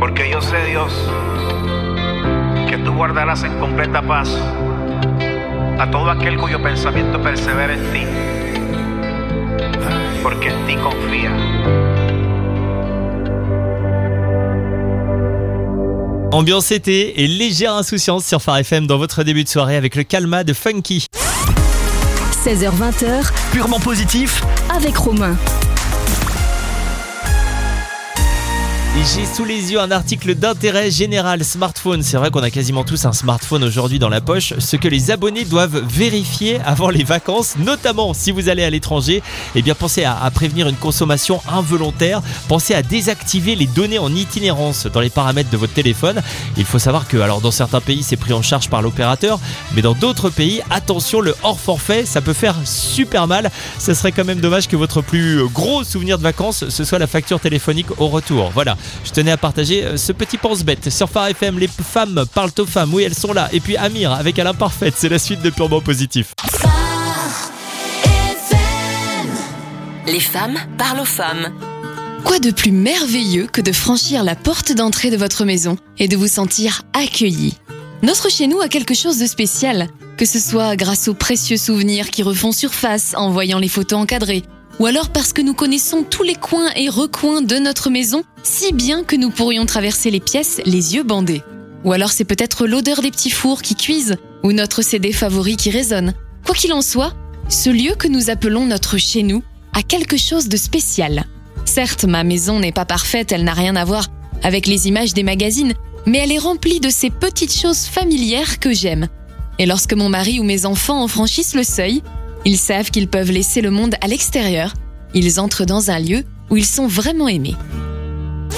Porque yo sé, Dios, que tú guardarás en completa paz a todo aquel cuyo pensamiento persevera en ti, porque en ti confía. Ambiance été et légère insouciance sur Phare FM dans votre début de soirée avec le Calma de Funky. 16h-20h, Purement positif. avec Romain. Et j'ai sous les yeux un article d'intérêt général smartphone. C'est vrai qu'on a quasiment tous un smartphone aujourd'hui dans la poche. Ce que les abonnés doivent vérifier avant les vacances, notamment si vous allez à l'étranger, eh bien pensez à prévenir une consommation involontaire. Pensez à désactiver les données en itinérance dans les paramètres de votre téléphone. Il faut savoir que alors dans certains pays c'est pris en charge par l'opérateur, mais dans d'autres pays, attention, le hors forfait, ça peut faire super mal. Ça serait quand même dommage que votre plus gros souvenir de vacances, ce soit la facture téléphonique au retour. Voilà. Je tenais à partager ce petit pense-bête. Sur Phare FM, les femmes parlent aux femmes. Oui, elles sont là. Et puis Amir avec Alain Parfaite. C'est la suite de Purement Positif. Les femmes parlent aux femmes. Quoi de plus merveilleux que de franchir la porte d'entrée de votre maison et de vous sentir accueilli ? Notre chez nous a quelque chose de spécial, que ce soit grâce aux précieux souvenirs qui refont surface en voyant les photos encadrées, ou alors parce que nous connaissons tous les coins et recoins de notre maison, si bien que nous pourrions traverser les pièces les yeux bandés. Ou alors c'est peut-être l'odeur des petits fours qui cuisent, ou notre CD favori qui résonne. Quoi qu'il en soit, ce lieu que nous appelons notre chez nous a quelque chose de spécial. Certes, ma maison n'est pas parfaite, elle n'a rien à voir avec les images des magazines, mais elle est remplie de ces petites choses familières que j'aime. Et lorsque mon mari ou mes enfants en franchissent le seuil, ils savent qu'ils peuvent laisser le monde à l'extérieur. Ils entrent dans un lieu où ils sont vraiment aimés.